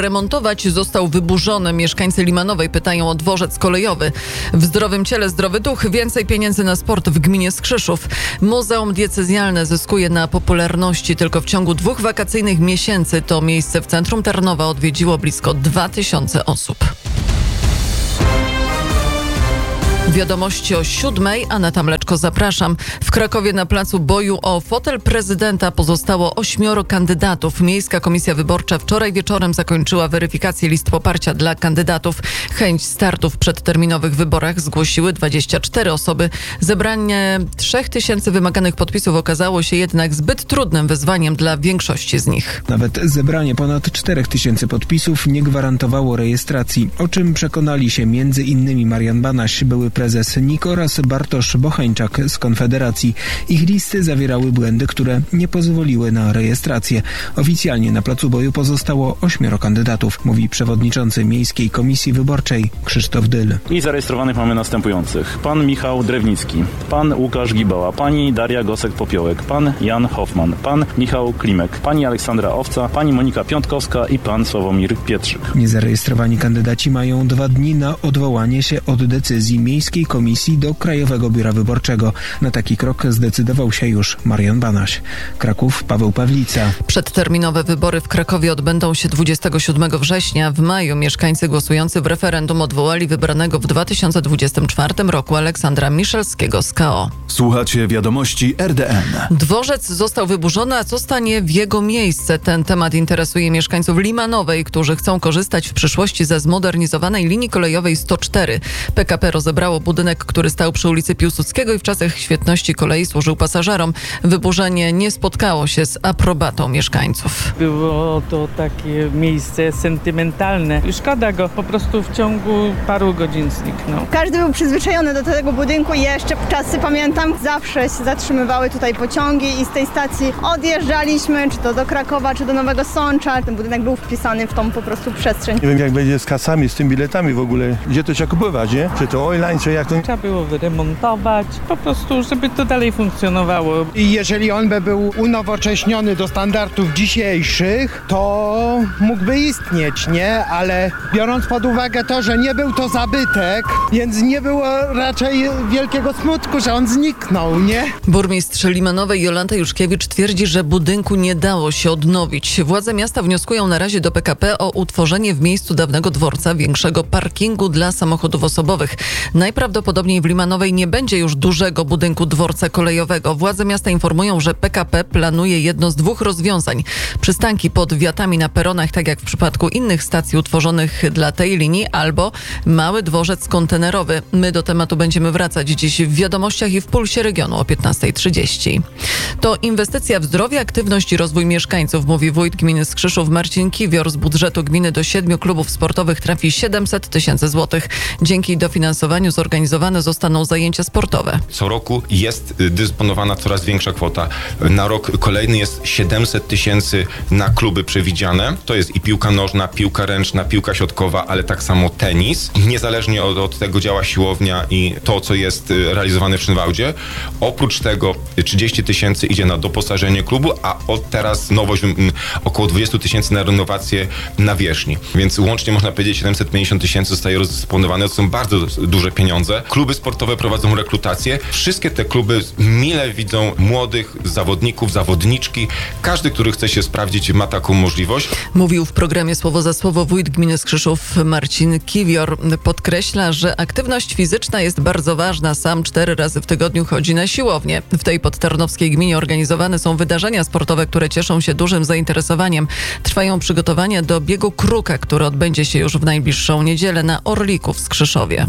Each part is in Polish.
remontować, został wyburzony. Mieszkańcy Limanowej pytają o dworzec kolejowy. W zdrowym ciele zdrowy duch. Więcej pieniędzy na sport w gminie Skrzyszów. Muzeum Diecezjalne zyskuje na popularności. Tylko w ciągu 2 wakacyjnych miesięcy to miejsce w centrum Tarnowa odwiedziło blisko 2000 osób. Wiadomości o 7:00. Aneta Mleczko, zapraszam. W Krakowie na placu boju o fotel prezydenta pozostało 8 kandydatów. Miejska Komisja Wyborcza wczoraj wieczorem zakończyła weryfikację list poparcia dla kandydatów. Chęć startu w przedterminowych wyborach zgłosiły 24 osoby. Zebranie 3000 wymaganych podpisów okazało się jednak zbyt trudnym wyzwaniem dla większości z nich. Nawet zebranie ponad 4000 podpisów nie gwarantowało rejestracji, o czym przekonali się m.in. Marian Banaś, były prezes NIK oraz Bartosz Bocheńczak z Konfederacji. Ich listy zawierały błędy, które nie pozwoliły na rejestrację. Oficjalnie na placu boju pozostało 8 kandydatów, mówi przewodniczący Miejskiej Komisji Wyborczej Krzysztof Dyl. I zarejestrowanych mamy następujących: pan Michał Drewnicki, pan Łukasz Gibała, pani Daria Gosek-Popiołek, pan Jan Hoffman, pan Michał Klimek, pani Aleksandra Owca, pani Monika Piątkowska i pan Sławomir Pietrzyk. Niezarejestrowani kandydaci mają 2 dni na odwołanie się od decyzji Miejskiej Komisji do Krajowego Biura Wyborczego. Na taki krok zdecydował się już Marian Banaś. Kraków, Paweł Pawlica. Przedterminowe wybory w Krakowie odbędą się 27 września. W maju mieszkańcy głosujący w referendum odwołali wybranego w 2024 roku Aleksandra Miszalskiego z KO. Słuchacie wiadomości RDN. Dworzec został wyburzony, a co stanie w jego miejsce? Ten temat interesuje mieszkańców Limanowej, którzy chcą korzystać w przyszłości ze zmodernizowanej linii kolejowej 104. PKP rozebrało budynek, który stał przy ulicy Piłsudskiego i w czasach świetności kolei służył pasażerom. Wyburzenie nie spotkało się z aprobatą mieszkańców. Było to takie miejsce sentymentalne. Szkoda go, po prostu w ciągu paru godzin zniknął. Każdy był przyzwyczajony do tego budynku i jeszcze czasy pamiętam, zawsze się zatrzymywały tutaj pociągi i z tej stacji odjeżdżaliśmy, czy to do Krakowa, czy do Nowego Sącza. Ten budynek był wpisany w tą po prostu przestrzeń. Nie wiem, jak będzie z kasami, z tymi biletami w ogóle, gdzie to trzeba kupować, nie? Czy to online, czy jak to? Trzeba było wyremontować, po prostu, żeby to dalej funkcjonowało. I jeżeli on by był unowocześniony do standardów dzisiejszych, to mógłby istnieć, nie? Ale biorąc pod uwagę to, że nie był to zabytek, więc nie było raczej wielkiego smutku, że on zniknął, nie? Burmistrz Limanowej Jolanta Juszkiewicz twierdzi, że budynku nie dało się odnowić. Władze miasta wnioskują na razie do PKP o utworzenie w miejscu dawnego dworca większego parkingu dla samochodów osobowych. Najprawdopodobniej w Limanowej nie będzie już dużego budynku dworca kolejowego. Władze miasta informują, że PKP planuje jedno z 2 rozwiązań. Przystanki pod wiatami na peronach, tak jak w przypadku innych stacji utworzonych dla tej linii, albo mały dworzec kontenerowy. My do tematu będziemy wracać dziś w wiadomościach i w Pulsie Regionu o 15:30. To inwestycja w zdrowie, aktywność i rozwój mieszkańców, mówi wójt gminy Skrzyszów Marcin Kiwior. Z budżetu gminy do 7 klubów sportowych trafi 700 000 złotych. Dzięki dofinansowaniu zorganizowane zostaną zajęcia sportowe. Co roku jest dysponowana coraz większa kwota. Na rok kolejny jest 700 000 na kluby przewidziane. To jest i piłka nożna, piłka ręczna, piłka siatkowa, ale tak samo tenis. Niezależnie od tego działa siłownia i to, co jest realizowane w Szynwałdzie. Oprócz tego 30 000 idzie na doposażenie klubu, a od teraz nowość około 20 000 na renowację nawierzchni. Więc łącznie można powiedzieć 750 000 zostaje rozdysponowane. To są bardzo duże pieniądze. Kluby sportowe prowadzą rekrutację. Wszystkie te kluby mile widzą młodych zawodników, zawodniczki. Każdy, który chce się sprawdzić, ma taką możliwość. Mówił w programie Słowo za Słowo wójt gminy Skrzyszów Marcin Kiwior. Podkreśla, że aktywność fizyczna jest bardzo ważna. Sam 4 razy w tygodniu chodzi na siłownię. W tej podtarnowskiej gminie organizowane są wydarzenia sportowe, które cieszą się dużym zainteresowaniem. Trwają przygotowania do biegu Kruka, który odbędzie się już w najbliższą niedzielę na Orliku w Skrzyszowie.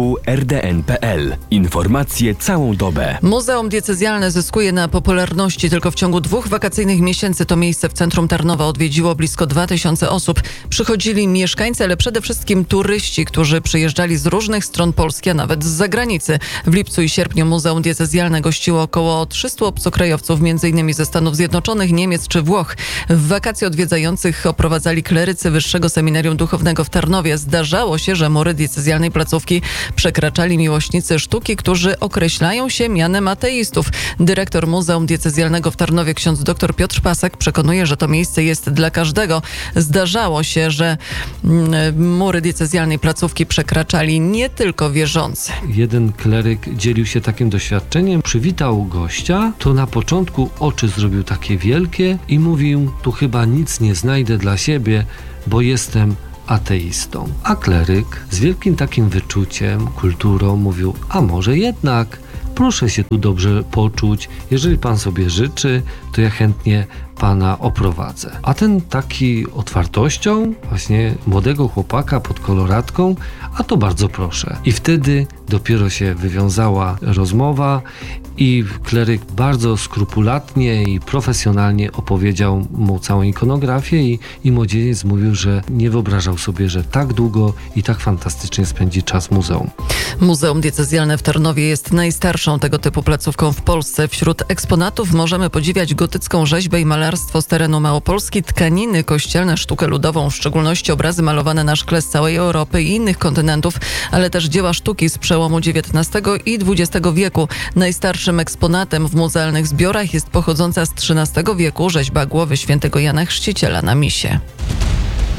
www.rdn.pl. Informacje całą dobę. Muzeum Diecezjalne zyskuje na popularności. Tylko w ciągu 2 wakacyjnych miesięcy to miejsce w centrum Tarnowa odwiedziło blisko 2000 osób. Przychodzili mieszkańcy, ale przede wszystkim turyści, którzy przyjeżdżali z różnych stron Polski, a nawet z zagranicy. W lipcu i sierpniu Muzeum Diecezjalne gościło około 300 obcokrajowców, m.in. ze Stanów Zjednoczonych, Niemiec czy Włoch. W wakacje odwiedzających oprowadzali klerycy Wyższego Seminarium Duchownego w Tarnowie. Zdarzało się, że mury diecezjalnej placówki przekraczali przekraczali miłośnicy sztuki, którzy określają się mianem ateistów. Dyrektor Muzeum Diecezjalnego w Tarnowie, ksiądz dr Piotr Pasek, przekonuje, że to miejsce jest dla każdego. Zdarzało się, że mury diecezjalnej placówki przekraczali nie tylko wierzący. Jeden kleryk dzielił się takim doświadczeniem, przywitał gościa, to na początku oczy zrobił takie wielkie i mówił: tu chyba nic nie znajdę dla siebie, bo jestem ateistą. A kleryk z wielkim takim wyczuciem, kulturą mówił: a może jednak, proszę się tu dobrze poczuć, jeżeli pan sobie życzy, to ja chętnie pana oprowadzę. A ten taki otwartością właśnie młodego chłopaka pod koloratką: a to bardzo proszę. I wtedy dopiero się wywiązała rozmowa i kleryk bardzo skrupulatnie i profesjonalnie opowiedział mu całą ikonografię i młodzieniec mówił, że nie wyobrażał sobie, że tak długo i tak fantastycznie spędzi czas w muzeum. Muzeum Diecezjalne w Tarnowie jest najstarszą tego typu placówką w Polsce. Wśród eksponatów możemy podziwiać gotycką rzeźbę i malarstwo z terenu Małopolski, tkaniny kościelne, sztukę ludową, w szczególności obrazy malowane na szkle z całej Europy i innych kontynentów, ale też dzieła sztuki z przełomu XIX i XX wieku. Najstarszym eksponatem w muzealnych zbiorach jest pochodząca z XIII wieku rzeźba głowy świętego Jana Chrzciciela na misie.